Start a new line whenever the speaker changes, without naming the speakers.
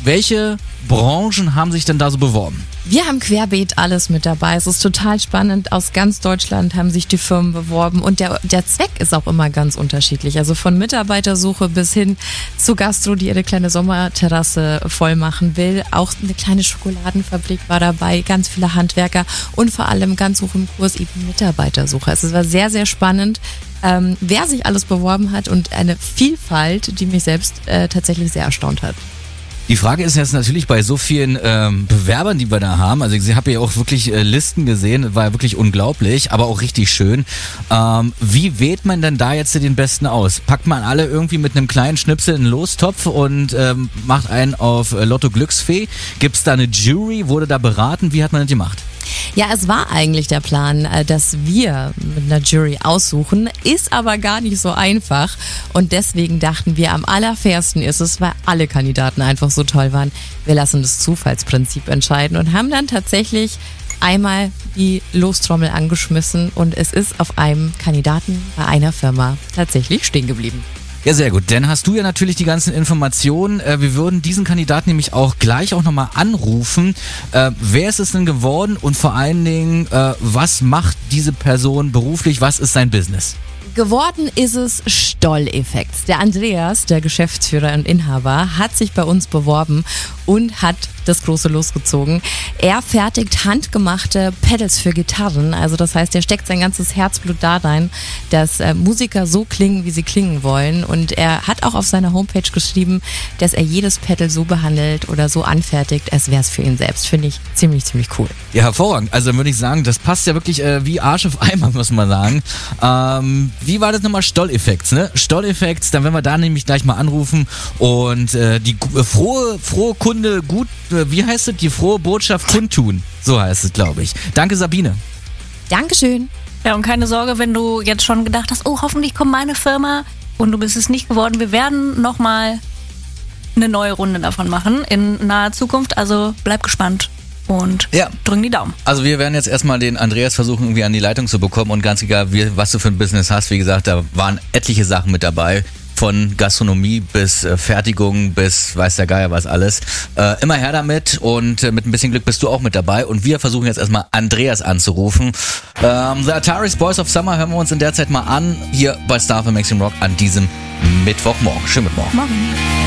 Welche Branchen haben sich denn da so beworben?
Wir haben querbeet alles mit dabei. Es ist total spannend. Aus ganz Deutschland haben sich die Firmen beworben und der Zweck ist auch immer ganz unterschiedlich. Also von Mitarbeitersuche bis hin zu Gastro, die ihre kleine Sommerterrasse voll machen will. Auch eine kleine Schokoladenfabrik war dabei, ganz viele Handwerker und vor allem ganz hoch im Kurs eben Mitarbeitersuche. Also es war sehr, sehr spannend, wer sich alles beworben hat und eine Vielfalt, die mich selbst tatsächlich sehr erstaunt hat.
Die Frage ist jetzt natürlich bei so vielen Bewerbern, die wir da haben, also ich habe ja auch wirklich Listen gesehen, war ja wirklich unglaublich, aber auch richtig schön. Wie wählt man denn da jetzt den Besten aus? Packt man alle irgendwie mit einem kleinen Schnipsel in einen Lostopf und macht einen auf Lotto Glücksfee? Gibt's da eine Jury? Wurde da beraten? Wie hat man das gemacht?
Ja, es war eigentlich der Plan, dass wir mit einer Jury aussuchen, ist aber gar nicht so einfach und deswegen dachten wir, am allerfairsten ist es, weil alle Kandidaten einfach so toll waren, wir lassen das Zufallsprinzip entscheiden und haben dann tatsächlich einmal die Lostrommel angeschmissen und es ist auf einem Kandidaten bei einer Firma tatsächlich stehen geblieben.
Ja, sehr gut. Dann hast du ja natürlich die ganzen Informationen. Wir würden diesen Kandidaten nämlich auch gleich auch nochmal anrufen. Wer ist es denn geworden und vor allen Dingen, was macht diese Person beruflich? Was ist sein Business?
Geworden ist es Stoll-Effekt. Der Andreas, der Geschäftsführer und Inhaber, hat sich bei uns beworben und hat das große losgezogen. Er fertigt handgemachte Pedals für Gitarren. Also das heißt, er steckt sein ganzes Herzblut da rein, dass Musiker so klingen, wie sie klingen wollen. Und er hat auch auf seiner Homepage geschrieben, dass er jedes Pedal so behandelt oder so anfertigt, als wäre es für ihn selbst. Finde ich ziemlich, ziemlich cool.
Ja, hervorragend. Also dann würde ich sagen, das passt ja wirklich wie Arsch auf Eimer, muss man sagen. Wie war das nochmal? Stoll-Effekt, ne? Stoll-Effekt, dann werden wir da nämlich gleich mal anrufen und die frohe Kunde gut, wie heißt es? Die frohe Botschaft kundtun. So heißt es, glaube ich. Danke, Sabine.
Dankeschön.
Ja, und keine Sorge, wenn du jetzt schon gedacht hast, oh, hoffentlich kommt meine Firma und du bist es nicht geworden. Wir werden nochmal eine neue Runde davon machen in naher Zukunft. Also bleib gespannt. Und drücken die Daumen.
Also wir werden jetzt erstmal den Andreas versuchen, irgendwie an die Leitung zu bekommen und ganz egal, was du für ein Business hast, wie gesagt, da waren etliche Sachen mit dabei. Von Gastronomie bis Fertigung bis weiß der Geier was alles. Immer her damit und mit ein bisschen Glück bist du auch mit dabei und wir versuchen jetzt erstmal Andreas anzurufen. The Ataris Boys of Summer hören wir uns in der Zeit mal an, hier bei Star für Maximum Rock an diesem Mittwochmorgen. Schönen Mittwoch.
Morgen.